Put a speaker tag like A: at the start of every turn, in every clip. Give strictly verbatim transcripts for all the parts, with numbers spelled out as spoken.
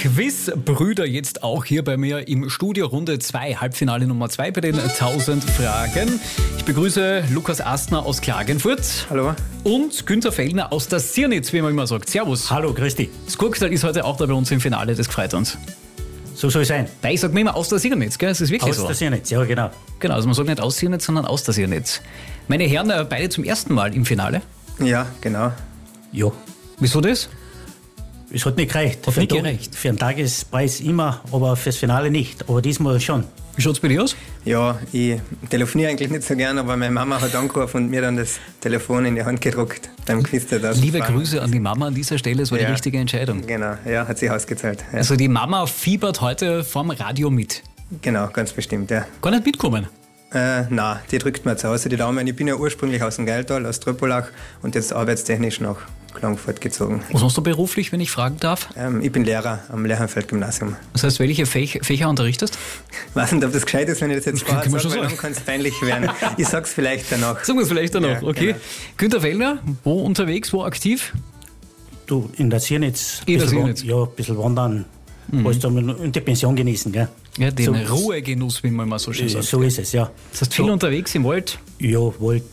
A: Quizbrüder jetzt auch hier bei mir im Studio. Runde zwei, Halbfinale Nummer zwei bei den tausend Fragen. Ich begrüße Lukas Astner aus Klagenfurt.
B: Hallo.
A: Und Günther Fellner aus der Sirnitz, wie man immer sagt. Servus.
C: Hallo, grüß dich.
A: Das Gurkstal ist heute auch da bei uns im Finale, das freut uns.
C: So soll es sein.
A: Weil ich sage mir immer aus der Sirnitz, gell? Das ist wirklich
C: aus
A: so.
C: Aus der Sirnitz, ja genau.
A: Genau, also man sagt nicht aus Sirnitz, sondern aus der Sirnitz. Meine Herren, beide zum ersten Mal im Finale.
B: Ja, genau.
C: Ja.
A: Wieso das?
C: Es hat nicht gereicht.
A: Hat
C: für,
A: nicht
C: einen
A: gereicht.
C: Tag, für einen Tagespreis immer, aber fürs Finale nicht. Aber diesmal schon.
A: Wie schaut es bei dir aus?
B: Ja, ich telefoniere eigentlich nicht so gern, aber meine Mama hat angerufen und mir dann das Telefon in die Hand gedruckt beim Quiz.
A: Liebe Grüße an die Mama an dieser Stelle, es war
B: ja.
A: die richtige Entscheidung.
B: Genau, ja, hat sich ausgezahlt. Ja.
A: Also die Mama fiebert heute vom Radio mit.
B: Genau, ganz bestimmt, ja.
A: Gar nicht mitkommen?
B: Äh, nein, die drückt mir zu Hause die Daumen. Ich bin ja ursprünglich aus dem Geiltal, aus Tröpolach und jetzt arbeitstechnisch nach Klagenfurt gezogen.
A: Was machst du beruflich, wenn ich fragen darf?
B: Ähm, ich bin Lehrer am Lerchenfeld-Gymnasium.
A: Das heißt, welche Fäch- Fächer unterrichtest?
B: Ich weiß nicht, ob das gescheit ist, wenn ich das jetzt vorher sage, weil
A: sagen.
B: dann kann es peinlich werden. Ich sag's vielleicht danach.
A: Sagen wir es vielleicht danach,
B: Ja,
A: okay.
B: genau.
A: Günther Fellner, wo unterwegs, wo aktiv?
C: Du, in der Sirnitz.
A: In der
C: bisschen
A: Sirnitz.
C: wan- Ja, ein bisschen wandern. Mhm. Alles dann und die Pension genießen, gell?
A: Ja, den
C: So-
A: Ruhegenuss, wie man immer so schön
C: Äh,
A: sagt.
C: So ist es, ja.
A: Das heißt, viel
C: so,
A: unterwegs im Wald.
C: Ja, Wald,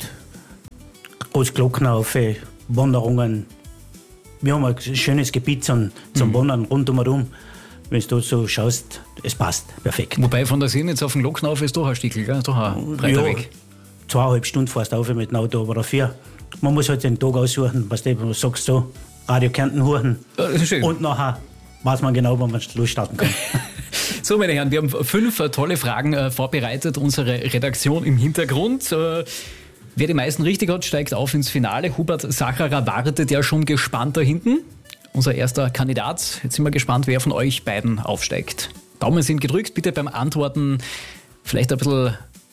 C: Großglocknerhaufe, Wanderungen. Wir haben ein schönes Gebiet zum, zum
A: Mhm.
C: Wandern rund um und um. Wenn du so schaust, es passt perfekt.
A: Wobei von der Sirnitz auf den Glocknauf ist doch ein Stückel, gell? Doch ein breiter
C: Ja,
A: Weg.
C: zweieinhalb Stunden fährst du auf mit dem Auto oder vier. Man muss halt den Tag aussuchen, was du was sagst so, Radio Kärnten hören.
A: Ja, das ist schön.
C: Und nachher weiß man genau, wann man losstarten kann.
A: So, meine Herren, wir haben fünf äh, tolle Fragen äh, vorbereitet, unsere Redaktion im Hintergrund. Äh, wer die meisten richtig hat, steigt auf ins Finale. Hubert Sacharer wartet ja schon gespannt da hinten. Unser erster Kandidat. Jetzt sind wir gespannt, wer von euch beiden aufsteigt. Daumen sind gedrückt. Bitte beim Antworten vielleicht ein bisschen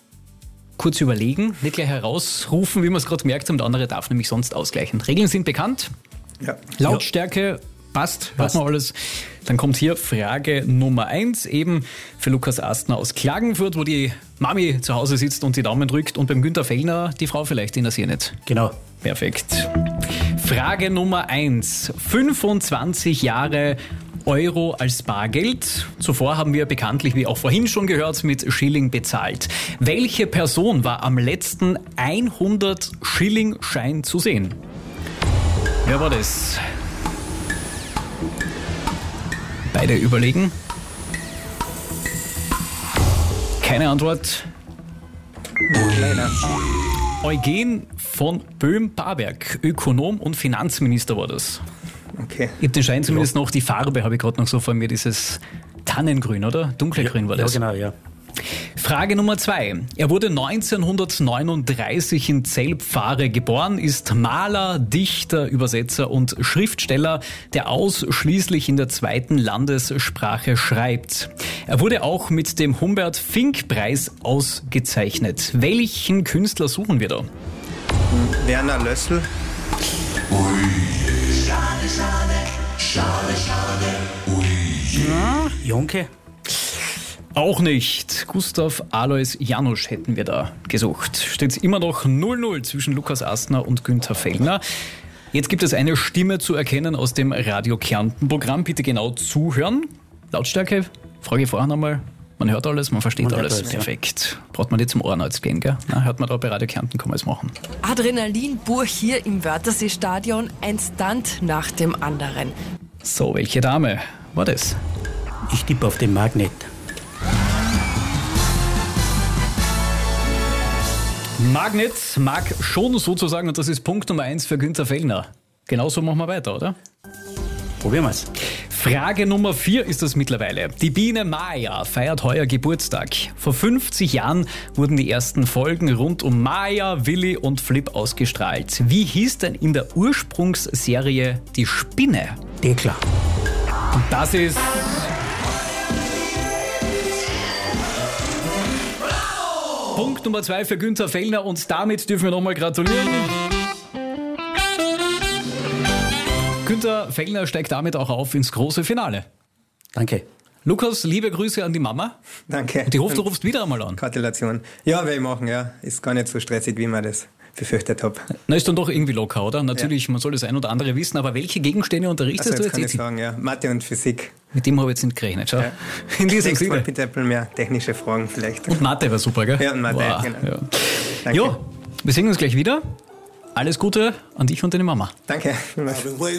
A: kurz überlegen, nicht gleich herausrufen, wie wir es gerade gemerkt haben. Der andere darf nämlich sonst ausgleichen. Regeln sind bekannt.
B: Ja.
A: Lautstärke passt, hört
C: Passt.
A: man alles. Dann kommt hier Frage Nummer eins, eben für Lukas Astner aus Klagenfurt, wo die Mami zu Hause sitzt und die Daumen drückt und beim Günther Fellner die Frau vielleicht in der Sirnitz.
C: Genau.
A: Perfekt. Frage Nummer eins. fünfundzwanzig Jahre Euro als Bargeld. Zuvor haben wir bekanntlich, wie auch vorhin schon gehört, mit Schilling bezahlt. Welche Person war am letzten hundert Schilling Schein zu sehen? Wer war das? Beide überlegen. Keine Antwort.
B: Leider.
A: Eugen von Böhm-Barberg, Ökonom und Finanzminister war das.
B: Okay.
A: Ich habe den Schein zumindest noch, die Farbe habe ich gerade noch so vor mir, dieses Tannengrün, oder? Dunkelgrün war
C: Ja,
A: das.
C: genau, ja.
A: Frage Nummer zwei. Er wurde neunzehnhundertneununddreißig in Zelpfare geboren, ist Maler, Dichter, Übersetzer und Schriftsteller, der ausschließlich in der zweiten Landessprache schreibt. Er wurde auch mit dem Humbert-Fink-Preis ausgezeichnet. Welchen Künstler suchen wir da?
B: Werner Lössl.
C: Jonke?
A: Auch nicht. Gustav Alois Janusz hätten wir da gesucht. Steht immer noch null null zwischen Lukas Astner und Günther Fellner. Jetzt gibt es eine Stimme zu erkennen aus dem Radio Kärnten Programm. Bitte genau zuhören. Lautstärke, frage ich vorher nochmal. Man hört alles, man versteht
C: Man hört
A: alles.
C: alles, ja.
A: Perfekt. Braucht man nicht zum Ohrenarzt gehen, gell? Na, hört man da bei Radio Kärnten, kann man es machen.
D: Adrenalin pur hier im Wörthersee-Stadion, ein Stunt nach dem anderen.
A: So, welche Dame war das?
C: Ich tippe auf den Magnet.
A: Magnet mag schon sozusagen, und das ist Punkt Nummer eins für Günther Fellner. Genauso machen wir weiter, oder?
C: Probieren wir's.
A: Frage Nummer vier ist das mittlerweile. Die Biene Maya feiert heuer Geburtstag. Vor fünfzig Jahren wurden die ersten Folgen rund um Maya, Willi und Flip ausgestrahlt. Wie hieß denn in der Ursprungsserie die Spinne?
C: Dekla.
A: Und das ist... Punkt Nummer zwei für Günther Fellner und damit dürfen wir nochmal gratulieren. Günther Fellner steigt damit auch auf ins große Finale.
C: Danke.
A: Lukas, liebe Grüße an die Mama.
B: Danke.
A: Und ich hoffe, du rufst wieder einmal an.
B: Gratulation. Ja, werde ich machen, ja. Ist gar nicht so stressig, wie man das befürchtet habe.
A: Na, ist dann doch irgendwie locker, oder? Natürlich, ja. Man soll das ein oder andere wissen, aber welche Gegenstände unterrichtest
B: Also
A: du
B: jetzt
A: jetzt?
B: kann ich sagen, ja. Mathe und Physik.
A: Mit dem habe ich jetzt nicht gerechnet. Schau.
B: Ja.
A: In diesem
B: Nächstes Mal
A: Sinne.
B: bitte ein bisschen mehr technische Fragen vielleicht.
A: Und Mathe war super, gell?
B: Ja, und Mathe,
A: wow.
B: genau.
A: Ja.
B: Danke.
A: Jo, wir sehen uns gleich wieder. Alles Gute an dich und deine Mama.
B: Danke.